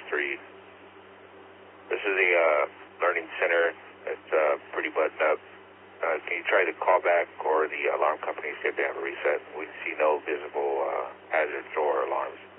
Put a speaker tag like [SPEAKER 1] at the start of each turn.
[SPEAKER 1] This is the learning center. It's pretty buttoned up. Can you try to call back or the alarm company, see if they have a reset? We see no visible hazards or alarms.